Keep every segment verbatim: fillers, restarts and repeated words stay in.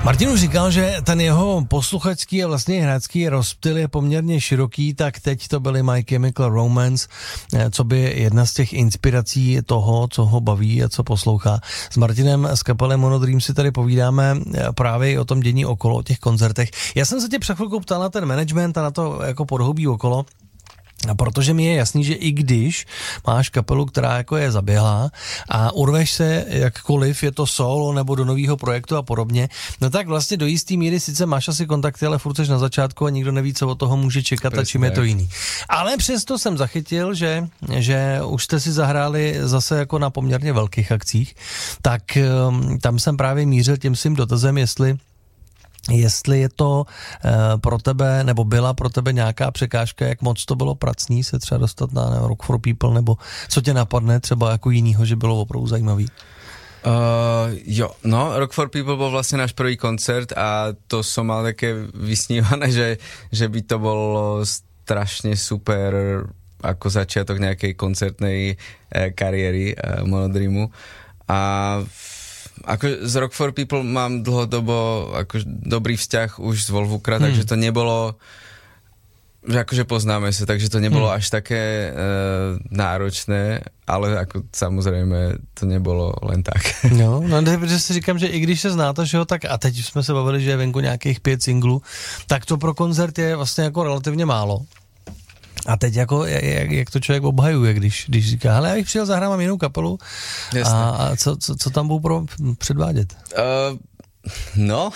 Martin už říkal, že ten jeho posluchačský a vlastně hráčský rozptyl je poměrně široký, tak teď to byly My Chemical Romance, co by jedna z těch inspirací toho, co ho baví a co poslouchá. S Martinem z kapely Monodream si tady povídáme právě o tom dění okolo, o těch koncertech. Já jsem se tě před chvilkou ptal na ten management a na to jako podhoubí okolo. A protože mi je jasný, že i když máš kapelu, která jako je zaběhlá a urveš se jakkoliv, je to solo nebo do nového projektu a podobně, no tak vlastně do jistý míry sice máš asi kontakty, ale furt seš na začátku a nikdo neví, co od toho může čekat. Presně, a čím je to jiný. Ale přesto jsem zachytil, že, že už jste si zahráli zase jako na poměrně velkých akcích, tak um, tam jsem právě mířil tím svým dotazem, jestli Jestli je to e, pro tebe, nebo byla pro tebe nějaká překážka, jak moc to bylo pracný se třeba dostat na ne, Rock for People, nebo co tě napadne třeba jako jinýho, že bylo opravdu zajímavý? Uh, jo, no, Rock for People bol vlastne náš prvý koncert a to som mal také vysnívané, že, že by to bolo strašne super ako začiatok nejakej koncertnej eh, kariéry eh, Monodreamu. A ako z Rock for People mám dlhodobo ako dobrý vzťah už z Volvukra, hmm. takže to nebolo, že akože poznáme sa, takže to nebolo hmm. až také e, náročné, ale ako samozrejme to nebolo len tak. No, no protože si říkám, že i když se znáte, že jo, tak a teď jsme se bavili, že je venku nějakých pět singlů, tak to pro koncert je vlastně jako relativně málo. A teď jako, jak, jak to člověk obhajuje, když, když říká, hele, já bych přijel, zahrám, mám jinou kapelu a, a co, co, co tam budou pro, předvádět? Uh, no,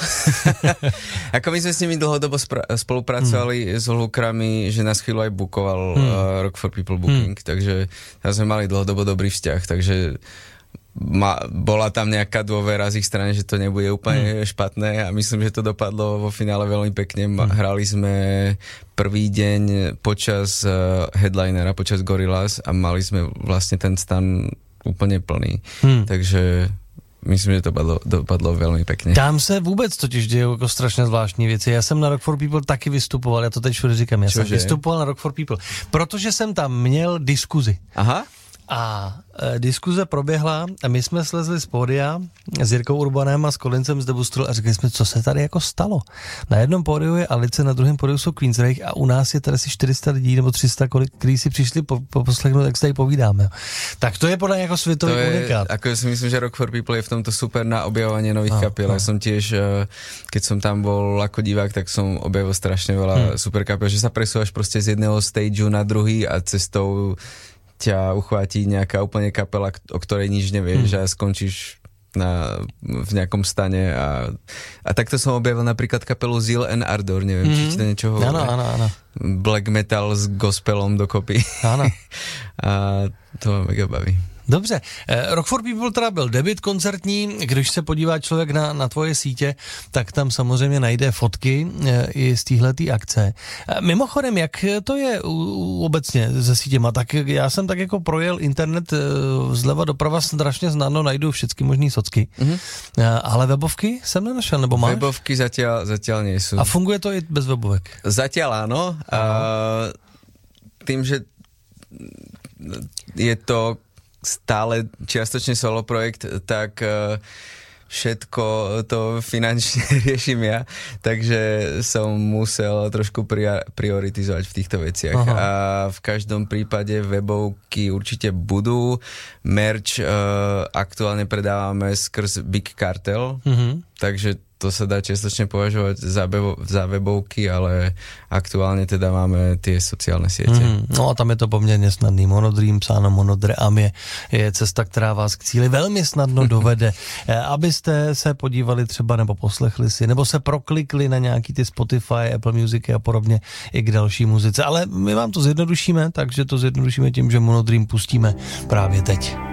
ako my sme s nimi dlhodobo spra- spolupracovali hmm. s Volvukrami, že nás chvíľu aj bukoval hmm. uh, Rock for People Booking, hmm. takže tam sme mali dlhodobo dobrý vzťah, takže Ma, bola tam nejaká dôvera z ich strany, že to nebude úplne hmm. špatné a myslím, že to dopadlo vo finále veľmi pekne. Hmm. Hrali sme prvý deň počas uh, headlinera, počas Gorillaz a mali sme vlastne ten stan úplne plný. Hmm. Takže myslím, že to dopadlo, dopadlo velmi pěkně. Tam se vůbec totiž dějou jako strašně zvláštní věci. Já jsem na Rock for People taky vystupoval, já to teď všude říkám, já Čože? jsem vystupoval na Rock for People, protože jsem tam měl diskuzi. Aha. A e, diskuze proběhla a my jsme slezli z pódia s Jirkou Urbanem a s Kolincem z Debustru a řekli jsme, co se tady jako stalo. Na jednom pódiu je Alice, na druhém pódiu jsou Queensrÿche a u nás je tady asi čtyři sta lidí nebo tři sta, kolik, kteří si přišli po, po poslechnout, jak se tady povídáme. Tak to je podle jako světový unikát. Ako si myslím, že Rock for People je v tomto super na objavovanie nových no, kapiel. Ja som tiež, keď som tam bol ako divák, tak som objavil strašne veľa hmm. super kapiel, že sa presúvaš proste z jedného stageu na druhý a cestou ťa uchvátí nejaká úplne kapela, o ktorej nič nevieš hmm. a skončíš na, v nejakom stane a, a takto som objavil napríklad kapelu Zeal and Ardor, neviem, hmm. či ti to niečo hovorí. Áno, áno, áno. Black metal s gospelom dokopy. Áno. A to ma mega baví. Dobře, Rock for People teda byl debut koncertní, když se podívá člověk na, na tvoje sítě, tak tam samozřejmě najde fotky i z téhletý akce. Mimochodem, jak to je obecně se sítěma, tak já jsem tak jako projel internet zleva doprava, strašně snadno najdu všechny možný socky, mm-hmm. ale webovky jsem nenašel, nebo máš? Webovky zatiaľ, zatiaľ nie sú. A funguje to i bez webovek? Zatiaľ áno. A tým, že je to stále čiastočne solo projekt, tak všetko to finančne riešim ja, takže som musel trošku prioritizovať v týchto veciach. Aha. A v každom prípade webovky určite budú. Merch uh, aktuálne predávame skrz Big Cartel, mhm. takže to sa dá čiastočne považovať za, bebo, za webovky, ale aktuálne teda máme tie sociálne siete. Mm, no a tam je to poměrně snadný. Monodream, psáno Monodream je, je cesta, která vás k cíli velmi snadno dovede. Abyste se podívali třeba nebo poslechli si, nebo se proklikli na nějaký ty Spotify, Apple Music a podobně i k další muzice. Ale my vám to zjednodušíme, takže to zjednodušíme tím, že Monodream pustíme právě teď.